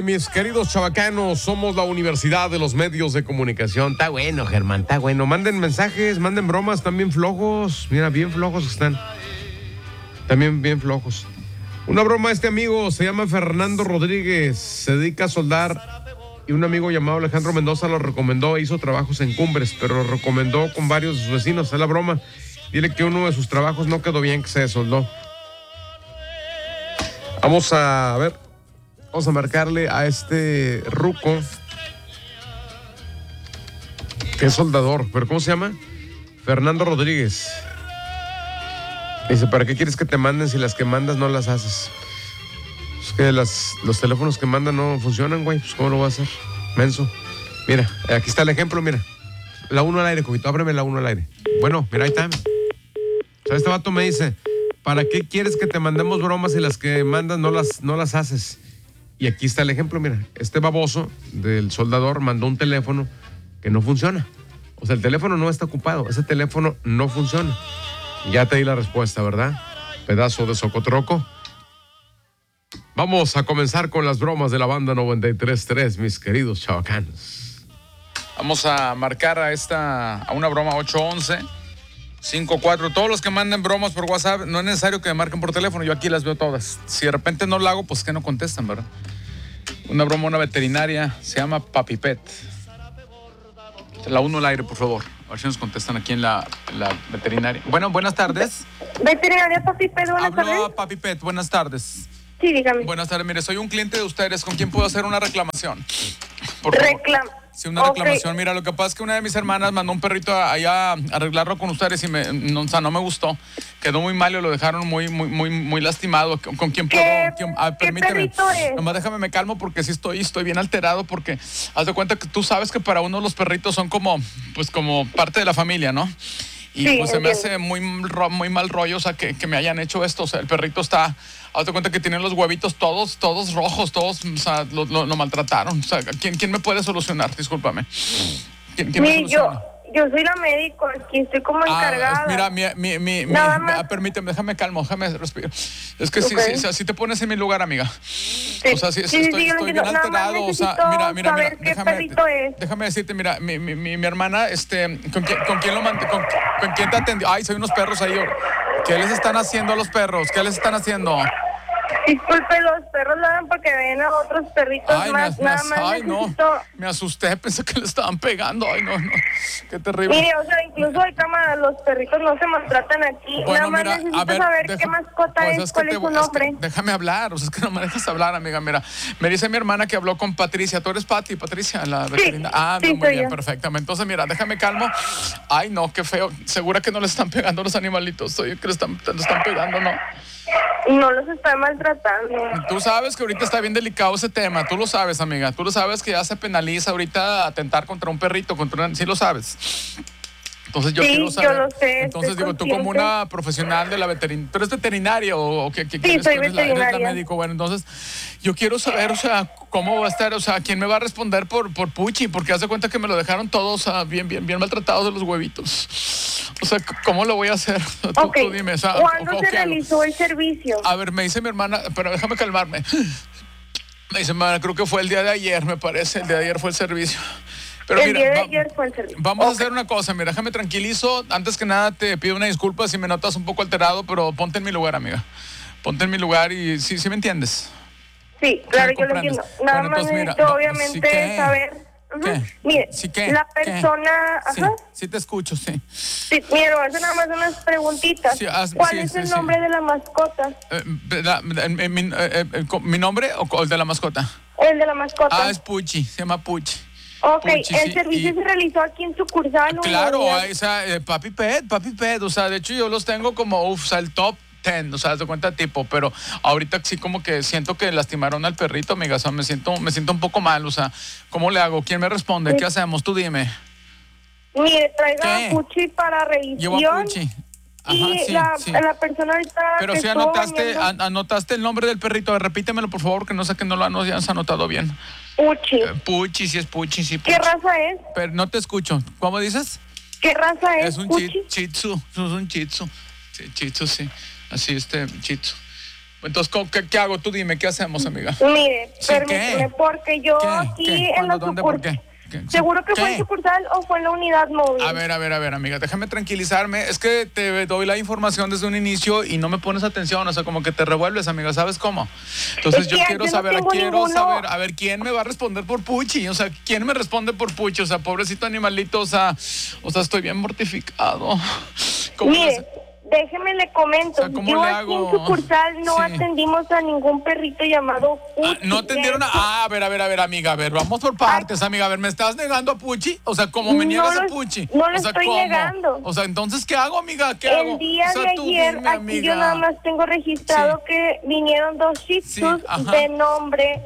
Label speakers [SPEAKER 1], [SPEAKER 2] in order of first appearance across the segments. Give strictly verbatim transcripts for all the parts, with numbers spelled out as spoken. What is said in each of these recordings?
[SPEAKER 1] Oye, mis queridos chavacanos, somos la Universidad de los Medios de Comunicación. Está bueno, Germán, está bueno. Manden mensajes, manden bromas, también flojos. Mira, bien flojos están. También bien flojos. Una broma a este amigo, se llama Fernando Rodríguez, se dedica a soldar y un amigo llamado Alejandro Mendoza lo recomendó e hizo trabajos en Cumbres, pero lo recomendó con varios de sus vecinos. Es la broma. Dile que uno de sus trabajos no quedó bien, que se soldó. Vamos a, a ver, vamos a marcarle a este ruco, que es soldador, pero ¿cómo se llama? Fernando Rodríguez. Dice, ¿para qué quieres que te manden si las que mandas no las haces? Es que las, los teléfonos que mandan no funcionan, güey. Pues ¿cómo lo voy a hacer? Menso. Mira, aquí está el ejemplo, mira. La uno al aire, Cubito, ábreme la uno al aire. Bueno, mira, ahí está. O sea, este vato me dice, ¿para qué quieres que te mandemos bromas si las que mandas no las, no las haces? Y aquí está el ejemplo, mira. Este baboso del soldador mandó un teléfono que no funciona. O sea, el teléfono no está ocupado. Ese teléfono no funciona. Ya te di la respuesta, ¿verdad? Pedazo de socotroco. Vamos a comenzar con las bromas de la banda noventa y tres punto tres, mis queridos chavacanos.
[SPEAKER 2] Vamos a marcar a esta, a una broma ocho once cincuenta y cuatro. Todos los que manden bromas por WhatsApp, no es necesario que me marquen por teléfono, yo aquí las veo todas. Si de repente no lo hago, pues que no contestan, ¿verdad? Una broma a una veterinaria, se llama Papi Pet. La uno al aire, por favor. A ver si nos contestan aquí en la, la veterinaria. Bueno, buenas tardes.
[SPEAKER 3] Veterinaria Papi Pet, buenas
[SPEAKER 2] Hablo
[SPEAKER 3] tardes.
[SPEAKER 2] a Papi Pet, buenas tardes.
[SPEAKER 3] Sí, dígame.
[SPEAKER 2] Buenas tardes, mire, soy un cliente de ustedes. ¿Con quién puedo hacer una reclamación? Por favor.
[SPEAKER 3] Reclam
[SPEAKER 2] Sí, una
[SPEAKER 3] okay.
[SPEAKER 2] reclamación. Mira, lo que pasa es que una de mis hermanas mandó un perrito allá a arreglarlo con ustedes y me, no, o sea, no me gustó. Quedó muy mal y lo dejaron muy, muy, muy, muy lastimado. ¿Con, con quién puedo?
[SPEAKER 3] ¿Qué,
[SPEAKER 2] ¿Quién? Ah,
[SPEAKER 3] ¿qué
[SPEAKER 2] permíteme.
[SPEAKER 3] perrito es?
[SPEAKER 2] Nomás déjame me calmo porque sí estoy, estoy bien alterado porque haz de cuenta que tú sabes que para uno los perritos son como, pues como parte de la familia, ¿no? Y
[SPEAKER 3] sí,
[SPEAKER 2] pues se me
[SPEAKER 3] entiendo.
[SPEAKER 2] hace muy, muy mal rollo, o sea, que, que me hayan hecho esto. O sea, el perrito está, hazte cuenta que tiene los huevitos todos, todos rojos, todos, o sea, lo, lo, lo maltrataron. O sea, ¿quién, ¿quién me puede solucionar? Discúlpame. ¿Quién, quién
[SPEAKER 3] Mire,
[SPEAKER 2] me soluciona?
[SPEAKER 3] yo, yo soy la médico, aquí estoy como encargada.
[SPEAKER 2] Ah, mira, mi, mi, mi, mi
[SPEAKER 3] Nada
[SPEAKER 2] ah, permíteme, déjame calmo, déjame respirar. Es que
[SPEAKER 3] okay.
[SPEAKER 2] sí, sí, o sea, sí te pones en mi lugar, amiga.
[SPEAKER 3] Sí,
[SPEAKER 2] O sea, sí,
[SPEAKER 3] sí,
[SPEAKER 2] estoy,
[SPEAKER 3] sí,
[SPEAKER 2] estoy bien alterado. O sea, mira, mira, mira, déjame, déjame decirte, mira, mi, mi, mi, mi hermana, este, ¿con quién, con quién lo mandé? Con, ¿Con quién te atendió? Ay, soy unos perros ahí. ¿Qué les están haciendo a los perros? ¿Qué les están haciendo?
[SPEAKER 3] Disculpe, los perros lo dan porque ven a otros perritos
[SPEAKER 2] ay,
[SPEAKER 3] más.
[SPEAKER 2] Me,
[SPEAKER 3] nada
[SPEAKER 2] me,
[SPEAKER 3] más
[SPEAKER 2] ay,
[SPEAKER 3] necesito...
[SPEAKER 2] no, me asusté, pensé que le estaban pegando. Ay, no, no, qué terrible.
[SPEAKER 3] Mire, o sea, incluso hay cámaras, los perritos no se maltratan aquí.
[SPEAKER 2] Bueno,
[SPEAKER 3] nada más
[SPEAKER 2] mira,
[SPEAKER 3] necesito
[SPEAKER 2] a ver,
[SPEAKER 3] saber
[SPEAKER 2] deja,
[SPEAKER 3] qué mascota
[SPEAKER 2] pues
[SPEAKER 3] es,
[SPEAKER 2] es
[SPEAKER 3] cuál
[SPEAKER 2] te,
[SPEAKER 3] es su
[SPEAKER 2] es
[SPEAKER 3] nombre.
[SPEAKER 2] que déjame hablar, o sea, es que no me dejas hablar, amiga. Mira, me dice mi hermana que habló con Patricia. ¿Tú eres Pati, Patricia, la veterinaria?
[SPEAKER 3] Sí,
[SPEAKER 2] ah, no,
[SPEAKER 3] sí,
[SPEAKER 2] muy bien,
[SPEAKER 3] yo.
[SPEAKER 2] perfectamente. Entonces, mira, déjame calmo. Ay, no, qué feo. Segura que no le están pegando a los animalitos. Oye, que le están, le están pegando, ¿no?
[SPEAKER 3] No los está maltratando.
[SPEAKER 2] Tú sabes que ahorita está bien delicado ese tema. Tú lo sabes, amiga. Tú lo sabes que ya se penaliza ahorita atentar contra un perrito. Contra una... Sí lo sabes. Entonces yo
[SPEAKER 3] sí,
[SPEAKER 2] quiero saber.
[SPEAKER 3] yo lo sé.
[SPEAKER 2] Entonces digo,
[SPEAKER 3] consciente.
[SPEAKER 2] tú como una profesional de la veterinaria, ¿pero es veterinaria o, o qué? qué
[SPEAKER 3] sí, soy
[SPEAKER 2] eres
[SPEAKER 3] veterinaria.
[SPEAKER 2] La, eres la médico. Bueno, entonces yo quiero saber, o sea, cómo va a estar, o sea, quién me va a responder por, por Puchi, porque haz de cuenta que me lo dejaron todos, o sea, bien, bien, bien maltratados de los huevitos. O sea, ¿cómo lo voy a hacer? Tú,
[SPEAKER 3] okay.
[SPEAKER 2] tú dime. O sea,
[SPEAKER 3] ¿cuándo
[SPEAKER 2] o,
[SPEAKER 3] se
[SPEAKER 2] o
[SPEAKER 3] realizó el servicio?
[SPEAKER 2] A ver, me dice mi hermana, pero déjame calmarme. Me dice, hermana, creo que fue el día de ayer, me parece, el día de ayer fue el servicio. Pero
[SPEAKER 3] el
[SPEAKER 2] mira,
[SPEAKER 3] día de
[SPEAKER 2] va,
[SPEAKER 3] ayer fue el servicio.
[SPEAKER 2] Vamos
[SPEAKER 3] okay.
[SPEAKER 2] a hacer una cosa, mira, déjame tranquilizo. Antes que nada te pido una disculpa si me notas un poco alterado, pero ponte en mi lugar, amiga. Ponte en mi lugar y sí, sí me entiendes.
[SPEAKER 3] Sí, claro,
[SPEAKER 2] ¿Sí
[SPEAKER 3] yo lo entiendo. Nada
[SPEAKER 2] bueno,
[SPEAKER 3] más
[SPEAKER 2] entonces, mira,
[SPEAKER 3] necesito,
[SPEAKER 2] no,
[SPEAKER 3] obviamente,
[SPEAKER 2] ¿sí
[SPEAKER 3] saber... Uh-huh.
[SPEAKER 2] ¿Qué?
[SPEAKER 3] Mire,
[SPEAKER 2] ¿Sí qué?
[SPEAKER 3] la persona...
[SPEAKER 2] ¿Qué?
[SPEAKER 3] Ajá.
[SPEAKER 2] Sí, sí te escucho, sí.
[SPEAKER 3] Sí, mire, voy a hacer nada más unas preguntitas.
[SPEAKER 2] Sí, haz,
[SPEAKER 3] ¿Cuál
[SPEAKER 2] sí,
[SPEAKER 3] es
[SPEAKER 2] sí,
[SPEAKER 3] el
[SPEAKER 2] sí.
[SPEAKER 3] nombre de la mascota?
[SPEAKER 2] Eh, la, eh, mi, eh, eh, ¿Mi nombre o el de la mascota?
[SPEAKER 3] El de la mascota.
[SPEAKER 2] Ah, es Puchi, se llama Puchi.
[SPEAKER 3] Ok,
[SPEAKER 2] Puchi,
[SPEAKER 3] el
[SPEAKER 2] sí,
[SPEAKER 3] servicio
[SPEAKER 2] y...
[SPEAKER 3] se realizó aquí en sucursal.
[SPEAKER 2] Claro,
[SPEAKER 3] o
[SPEAKER 2] esa, eh, Papi Pet, Papi Pet, o sea, de hecho yo los tengo como, uff, o sea, el top ten, o sea, de cuenta tipo, pero ahorita sí como que siento que lastimaron al perrito, amiga, o sea, me siento, me siento un poco mal, o sea, ¿cómo le hago? ¿Quién me responde?
[SPEAKER 3] Sí.
[SPEAKER 2] ¿Qué hacemos? Tú dime.
[SPEAKER 3] Mire, traiga
[SPEAKER 2] ¿Qué?
[SPEAKER 3] a Puchi para
[SPEAKER 2] Llevo a
[SPEAKER 3] revisión.
[SPEAKER 2] Puchi. Ajá,
[SPEAKER 3] Y
[SPEAKER 2] sí,
[SPEAKER 3] la,
[SPEAKER 2] sí.
[SPEAKER 3] la persona ahorita.
[SPEAKER 2] Pero
[SPEAKER 3] que
[SPEAKER 2] si
[SPEAKER 3] estuvo
[SPEAKER 2] anotaste,
[SPEAKER 3] bañando-
[SPEAKER 2] an- anotaste el nombre del perrito, repítemelo por favor, que no sé que no lo no hayas anotado bien.
[SPEAKER 3] Puchi.
[SPEAKER 2] Eh, Puchi, sí es Puchi, sí. Puchi.
[SPEAKER 3] ¿Qué raza es?
[SPEAKER 2] Pero no te escucho. ¿Cómo dices?
[SPEAKER 3] ¿Qué raza es?
[SPEAKER 2] Es un
[SPEAKER 3] Puchi.
[SPEAKER 2] chi- Shih Tzu, es un Shih Tzu. Sí, Shih Tzu, sí. Así, este, Shih Tzu. Entonces, ¿qué, qué hago? Tú dime, ¿qué hacemos, amiga?
[SPEAKER 3] Mire,
[SPEAKER 2] Sí,
[SPEAKER 3] permíteme,
[SPEAKER 2] ¿qué?
[SPEAKER 3] porque yo
[SPEAKER 2] ¿Qué?
[SPEAKER 3] aquí
[SPEAKER 2] ¿Qué?
[SPEAKER 3] en la
[SPEAKER 2] ¿Cuándo? ¿Dónde? ¿Por
[SPEAKER 3] sucursal...
[SPEAKER 2] qué? ¿Qué?
[SPEAKER 3] ¿Seguro que
[SPEAKER 2] ¿Qué?
[SPEAKER 3] fue en sucursal o fue en la unidad móvil?
[SPEAKER 2] A ver, a ver, a ver, amiga, déjame tranquilizarme. Es que te doy la información desde un inicio y no me pones atención, o sea, como que te revuelves, amiga, ¿sabes cómo? Entonces
[SPEAKER 3] Es
[SPEAKER 2] yo
[SPEAKER 3] que
[SPEAKER 2] quiero
[SPEAKER 3] yo no
[SPEAKER 2] saber,
[SPEAKER 3] tengo
[SPEAKER 2] quiero
[SPEAKER 3] ninguno-
[SPEAKER 2] saber, a ver, ¿quién me va a responder por Puchi? O sea, ¿quién me responde por Puchi? O sea, pobrecito animalito, o sea, o sea, estoy bien mortificado. ¿Cómo
[SPEAKER 3] Mire,
[SPEAKER 2] le-
[SPEAKER 3] déjeme le comento.
[SPEAKER 2] O sea, ¿cómo
[SPEAKER 3] yo
[SPEAKER 2] le
[SPEAKER 3] aquí
[SPEAKER 2] hago?
[SPEAKER 3] en sucursal no
[SPEAKER 2] Sí.
[SPEAKER 3] atendimos a ningún perrito llamado Puchi.
[SPEAKER 2] Ah, no atendieron a...
[SPEAKER 3] De hecho,
[SPEAKER 2] Ah, a ver, a ver, a ver, amiga, a ver, vamos por partes, amiga. A ver, ¿me estás negando a Puchi? O sea, ¿cómo me
[SPEAKER 3] No
[SPEAKER 2] niegas a
[SPEAKER 3] lo-
[SPEAKER 2] Puchi?
[SPEAKER 3] no lo
[SPEAKER 2] O sea,
[SPEAKER 3] estoy
[SPEAKER 2] ¿cómo?
[SPEAKER 3] negando.
[SPEAKER 2] O sea, entonces, ¿qué hago, amiga? ¿Qué hago?
[SPEAKER 3] El día
[SPEAKER 2] O sea,
[SPEAKER 3] de
[SPEAKER 2] tú
[SPEAKER 3] ayer,
[SPEAKER 2] dime,
[SPEAKER 3] aquí
[SPEAKER 2] amiga.
[SPEAKER 3] yo nada más tengo registrado
[SPEAKER 2] Sí.
[SPEAKER 3] que vinieron dos shih
[SPEAKER 2] Sí,
[SPEAKER 3] tzus
[SPEAKER 2] ajá.
[SPEAKER 3] de nombre,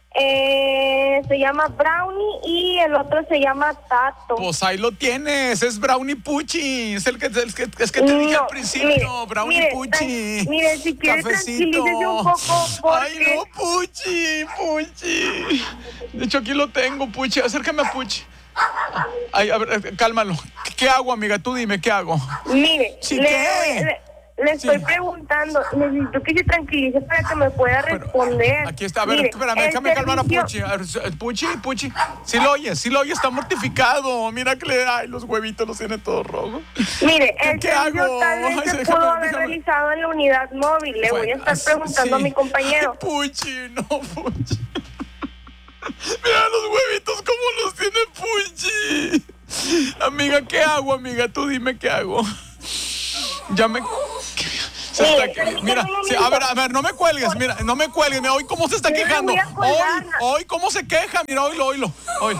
[SPEAKER 3] eh, se llama Brownie y el otro se llama Tato.
[SPEAKER 2] Pues ahí lo tienes, es Brownie Puchi. Es el que, el que, es que te dije
[SPEAKER 3] No,
[SPEAKER 2] al principio,
[SPEAKER 3] mire,
[SPEAKER 2] Brownie
[SPEAKER 3] mire,
[SPEAKER 2] Puchi.
[SPEAKER 3] tran- mire, si quiere
[SPEAKER 2] Cafecito.
[SPEAKER 3] tranquilícese un poco porque...
[SPEAKER 2] Ay, no, Puchi, Puchi. De hecho, aquí lo tengo, Puchi. Acércame a Puchi. Ay, a ver, eh, cálmalo. ¿Qué hago, amiga? Tú dime, ¿qué hago?
[SPEAKER 3] Mire,
[SPEAKER 2] Sí,
[SPEAKER 3] le,
[SPEAKER 2] ¿qué?
[SPEAKER 3] le- le estoy
[SPEAKER 2] Sí.
[SPEAKER 3] preguntando, necesito que se tranquilice para que me pueda
[SPEAKER 2] Pero,
[SPEAKER 3] responder.
[SPEAKER 2] aquí está, a ver,
[SPEAKER 3] Mire,
[SPEAKER 2] espérame,
[SPEAKER 3] el
[SPEAKER 2] déjame calmar a
[SPEAKER 3] servicio-
[SPEAKER 2] Puchi. A ver, Puchi, Puchi. Sí lo oyes, sí lo oyes, está mortificado. Mira que le ay, los huevitos los tiene todos rojos.
[SPEAKER 3] Mire, el
[SPEAKER 2] ¿Qué
[SPEAKER 3] servicio
[SPEAKER 2] hago?
[SPEAKER 3] tal vez
[SPEAKER 2] Ay,
[SPEAKER 3] se
[SPEAKER 2] déjame,
[SPEAKER 3] pudo haber
[SPEAKER 2] déjame.
[SPEAKER 3] realizado en la unidad móvil. Le voy a
[SPEAKER 2] Bueno,
[SPEAKER 3] estar preguntando
[SPEAKER 2] sí.
[SPEAKER 3] a mi compañero.
[SPEAKER 2] Ay, Puchi, no, Puchi. Mira los huevitos cómo los tiene Puchi. Amiga, ¿qué hago, amiga? Tú dime qué hago. Ya me... Se
[SPEAKER 3] Mire,
[SPEAKER 2] está-
[SPEAKER 3] permítame
[SPEAKER 2] mira,
[SPEAKER 3] un
[SPEAKER 2] sí, a
[SPEAKER 3] momento.
[SPEAKER 2] ver, a ver, no me cuelgues, mira, no me cuelgues, mira, hoy cómo se está
[SPEAKER 3] Yo le
[SPEAKER 2] quejando.
[SPEAKER 3] voy a
[SPEAKER 2] Hoy,
[SPEAKER 3] colgar.
[SPEAKER 2] hoy cómo se queja, mira, oílo, oílo, hoy.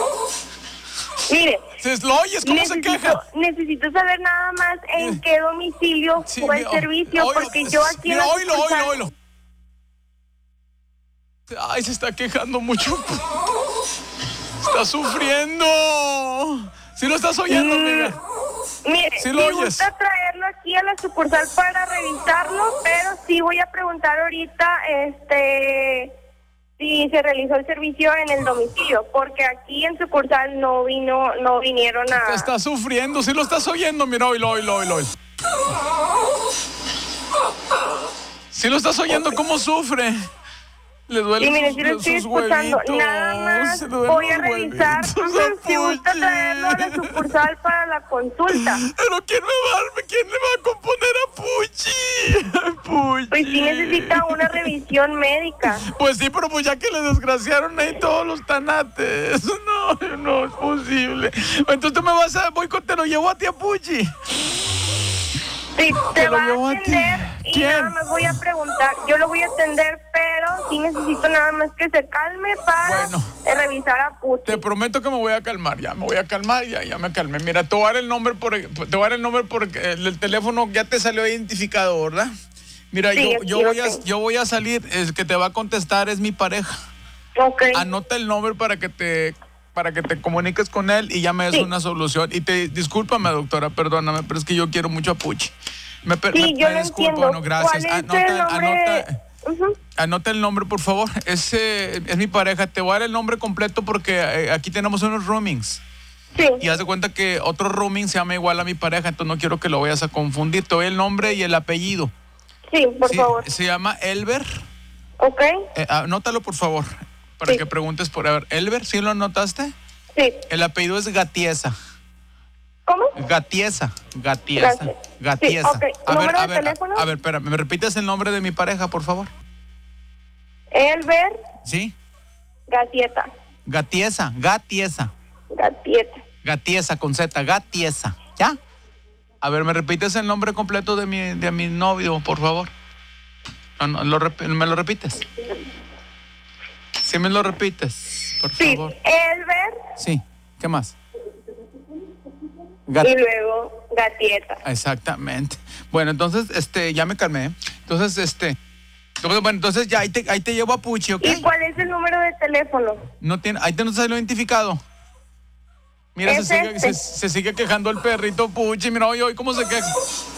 [SPEAKER 3] Mire,
[SPEAKER 2] ¿Se lo oyes cómo se
[SPEAKER 3] necesito,
[SPEAKER 2] queja?
[SPEAKER 3] necesito saber nada más en qué domicilio
[SPEAKER 2] Sí,
[SPEAKER 3] fue el
[SPEAKER 2] mira,
[SPEAKER 3] servicio,
[SPEAKER 2] oílo,
[SPEAKER 3] porque yo aquí en
[SPEAKER 2] mira,
[SPEAKER 3] la
[SPEAKER 2] oílo,
[SPEAKER 3] sucursal-
[SPEAKER 2] oílo, oílo. Ay, se está quejando mucho. Está sufriendo. ¿Sí lo estás oyendo,
[SPEAKER 3] Mm,
[SPEAKER 2] amiga?
[SPEAKER 3] Mire,
[SPEAKER 2] Sí
[SPEAKER 3] si
[SPEAKER 2] lo oyes.
[SPEAKER 3] gusta traerlo aquí a la sucursal para revisarlo, pero sí voy a preguntar ahorita este si se realizó el servicio en el domicilio, porque aquí en sucursal no vino, no vinieron a...
[SPEAKER 2] Está sufriendo, sí lo estás oyendo, mira, oílo, oílo, oílo, oílo. ¿Sí lo estás oyendo cómo sufre? Le duele
[SPEAKER 3] Sí, mire,
[SPEAKER 2] sus,
[SPEAKER 3] sí lo estoy
[SPEAKER 2] sus
[SPEAKER 3] escuchando.
[SPEAKER 2] huevitos.
[SPEAKER 3] Nada más
[SPEAKER 2] Se le duelen
[SPEAKER 3] voy a
[SPEAKER 2] los
[SPEAKER 3] revisar
[SPEAKER 2] huevitos,
[SPEAKER 3] ujú, si gusta
[SPEAKER 2] Puchi.
[SPEAKER 3] traerlo a la sucursal para la consulta.
[SPEAKER 2] Pero ¿quién me va a darme? ¿Quién le va a componer a Puchi? Ay, Puchi.
[SPEAKER 3] Pues sí necesita una revisión médica.
[SPEAKER 2] Pues sí, pero pues ya que le desgraciaron ahí todos los tanates. No, no es posible. Entonces tú me vas a... Voy con... Te lo llevo a ti a Puchi.
[SPEAKER 3] Sí,
[SPEAKER 2] Te
[SPEAKER 3] te
[SPEAKER 2] lo
[SPEAKER 3] va a
[SPEAKER 2] llevo a ti.
[SPEAKER 3] atender y
[SPEAKER 2] ¿Quién?
[SPEAKER 3] nada más voy a preguntar. Yo lo voy a atender, pero sí necesito nada más que se calme para
[SPEAKER 2] Bueno.
[SPEAKER 3] eh, revisar a Puchi.
[SPEAKER 2] Te prometo que me voy a calmar, ya me voy a calmar, ya, ya me calmé. Mira, te voy a dar el nombre por, te voy a dar el nombre porque el, el teléfono ya te salió identificado, ¿verdad? Mira,
[SPEAKER 3] Sí,
[SPEAKER 2] yo,
[SPEAKER 3] aquí
[SPEAKER 2] yo
[SPEAKER 3] lo
[SPEAKER 2] voy a,
[SPEAKER 3] tengo.
[SPEAKER 2] yo voy a salir, el que te va a contestar es mi pareja.
[SPEAKER 3] Ok.
[SPEAKER 2] Anota el nombre para que te para que te comuniques con él y ya me des
[SPEAKER 3] Sí.
[SPEAKER 2] una solución. Y te discúlpame, doctora, perdóname, pero es que yo quiero mucho a Puchi. Me, per-
[SPEAKER 3] Sí,
[SPEAKER 2] me-
[SPEAKER 3] yo
[SPEAKER 2] me
[SPEAKER 3] lo
[SPEAKER 2] disculpo,
[SPEAKER 3] entiendo.
[SPEAKER 2] bueno, gracias.
[SPEAKER 3] ¿Cuál es
[SPEAKER 2] Anota,
[SPEAKER 3] el nombre?
[SPEAKER 2] anota,
[SPEAKER 3] Ujú.
[SPEAKER 2] anota el nombre, por favor. Es, eh, es mi pareja. Te voy a dar el nombre completo porque eh, aquí tenemos unos roomings.
[SPEAKER 3] Sí.
[SPEAKER 2] Y haz de cuenta que otro rooming se llama igual a mi pareja, entonces no quiero que lo vayas a confundir. Te doy el nombre y el apellido.
[SPEAKER 3] Sí, por
[SPEAKER 2] Sí,
[SPEAKER 3] favor.
[SPEAKER 2] Se llama Elber.
[SPEAKER 3] Ok.
[SPEAKER 2] Eh, anótalo, por favor, para
[SPEAKER 3] Sí.
[SPEAKER 2] que preguntes por... A ver, Elber, ¿sí lo anotaste?
[SPEAKER 3] Sí.
[SPEAKER 2] El apellido es Gatiesa.
[SPEAKER 3] ¿Cómo?
[SPEAKER 2] Gatiesa. Gatiesa.
[SPEAKER 3] Gracias.
[SPEAKER 2] Gatiesa.
[SPEAKER 3] Sí, ok.
[SPEAKER 2] A ver,
[SPEAKER 3] ¿Número
[SPEAKER 2] a
[SPEAKER 3] de
[SPEAKER 2] ver,
[SPEAKER 3] teléfono?
[SPEAKER 2] a, a ver, espérame, ¿me repites el nombre de mi pareja, por favor?
[SPEAKER 3] Elber
[SPEAKER 2] ¿Sí?
[SPEAKER 3] Gatieta.
[SPEAKER 2] Gatiesa, Gatiesa.
[SPEAKER 3] Gatieta.
[SPEAKER 2] Gatiesa con Z, Gatiesa. ¿Ya? A ver, ¿me repites el nombre completo de mi, de mi novio, por favor? No, no, lo rep- ¿Me lo repites? Sí, me lo repites, por
[SPEAKER 3] Sí,
[SPEAKER 2] favor.
[SPEAKER 3] Elber
[SPEAKER 2] Sí, ¿qué más? Gat-
[SPEAKER 3] y luego Gatieta.
[SPEAKER 2] Exactamente. Bueno, entonces, este, ya me calmé. Entonces, este, entonces, bueno, entonces ya ahí te, ahí te llevo a Puchi, ¿ok?
[SPEAKER 3] ¿Y cuál es el número de teléfono?
[SPEAKER 2] No tiene, ahí te no salió identificado. Mira, se
[SPEAKER 3] Es
[SPEAKER 2] sigue,
[SPEAKER 3] este.
[SPEAKER 2] se, se sigue quejando el perrito Puchi. Mira, oye, oye, ¿cómo se queja?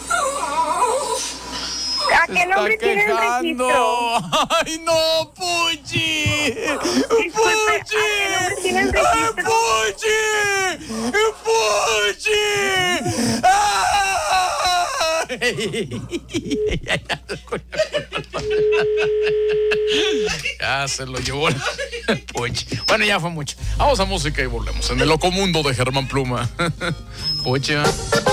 [SPEAKER 3] ¿A
[SPEAKER 2] Se
[SPEAKER 3] qué nombre
[SPEAKER 2] está
[SPEAKER 3] tiene el
[SPEAKER 2] quejando.
[SPEAKER 3] registro?
[SPEAKER 2] ¡Ay, no, Puchi!
[SPEAKER 3] Disculpe, ¿a
[SPEAKER 2] ¡Puchi!
[SPEAKER 3] qué nombre tiene el
[SPEAKER 2] ¡Ay,
[SPEAKER 3] registro?
[SPEAKER 2] Puchi! ¡Puchi! ¡Ay! Ya se lo llevó el Poche. Bueno, ya fue mucho. Vamos a música y volvemos en el locomundo de Germán Pluma. Poche, ¿eh?